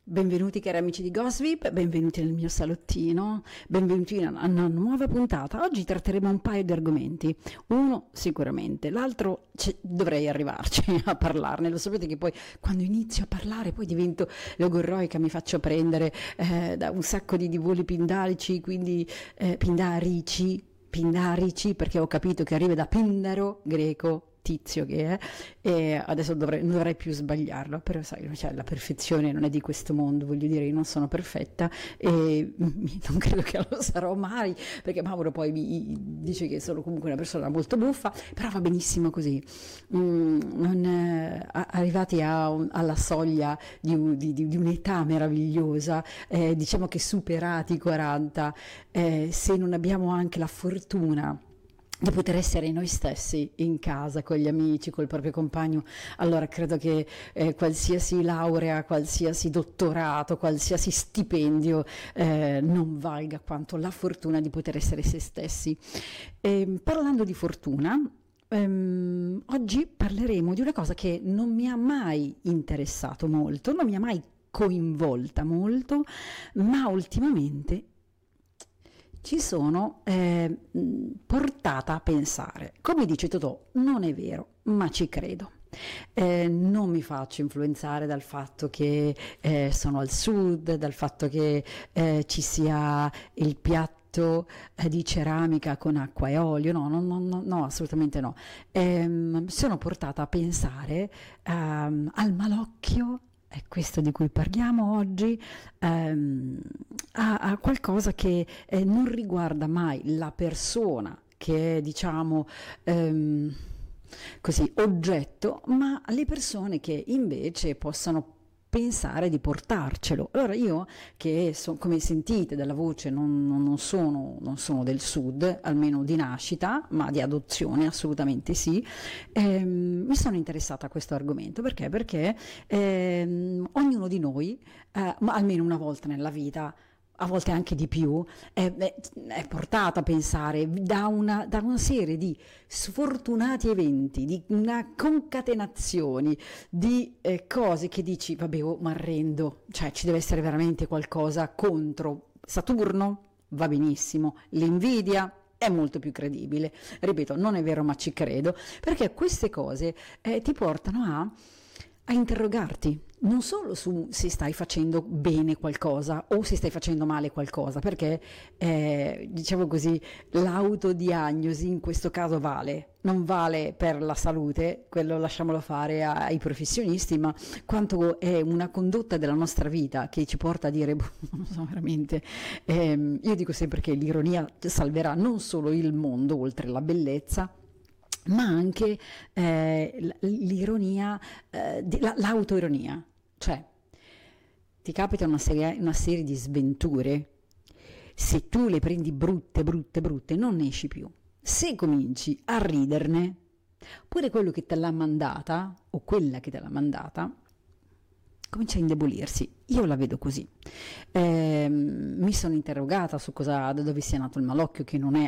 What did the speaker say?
Benvenuti cari amici di Gossip, benvenuti nel mio salottino, benvenuti a una nuova puntata. Oggi tratteremo un paio di argomenti, uno sicuramente, l'altro dovrei arrivarci a parlarne. Lo sapete che poi quando inizio a parlare poi divento logorroica, mi faccio prendere da un sacco di voli pindarici, quindi pindarici, perché ho capito che arriva da Pindaro, greco, tizio che è, e adesso non dovrei più sbagliarlo, però sai, cioè, la perfezione non è di questo mondo, voglio dire, io non sono perfetta e non credo che lo sarò mai, perché Mauro poi mi dice che sono comunque una persona molto buffa, però va benissimo così. Arrivati alla soglia di un'età meravigliosa, diciamo che superati i 40, se non abbiamo anche la fortuna di poter essere noi stessi in casa, con gli amici, col proprio compagno, allora credo che qualsiasi laurea, qualsiasi dottorato, qualsiasi stipendio non valga quanto la fortuna di poter essere se stessi. Parlando di fortuna, oggi parleremo di una cosa che non mi ha mai interessato molto, non mi ha mai coinvolta molto, ma ultimamente ci sono portata a pensare. Come dice Totò, non è vero, ma ci credo. Non mi faccio influenzare dal fatto che sono al sud, dal fatto che ci sia il piatto di ceramica con acqua e olio, no, assolutamente no. Sono portata a pensare al malocchio. È questo di cui parliamo oggi, a qualcosa che non riguarda mai la persona che è, diciamo, così, oggetto, ma le persone che invece possano pensare di portarcelo. Allora io, che come sentite dalla voce non sono del sud, almeno di nascita, ma di adozione assolutamente sì, mi sono interessata a questo argomento. Perché ognuno di noi, ma almeno una volta nella vita, a volte anche di più, è portato a pensare da una serie di sfortunati eventi, di una concatenazioni, di cose che dici, vabbè, mi arrendo, cioè ci deve essere veramente qualcosa contro Saturno, va benissimo, l'invidia è molto più credibile, ripeto, non è vero ma ci credo, perché queste cose ti portano a interrogarti, non solo su se stai facendo bene qualcosa o se stai facendo male qualcosa, perché diciamo così, l'autodiagnosi in questo caso non vale per la salute, quello lasciamolo fare ai professionisti, ma quanto è una condotta della nostra vita che ci porta a dire, non so veramente, io dico sempre che l'ironia salverà non solo il mondo oltre la bellezza, ma anche l'ironia, l'autoironia, cioè ti capita una serie di sventure, se tu le prendi brutte, non ne esci più. Se cominci a riderne, pure quello che te l'ha mandata, o quella che te l'ha mandata, comincia a indebolirsi. Io la vedo così. Mi sono interrogata su da dove sia nato il malocchio, che non è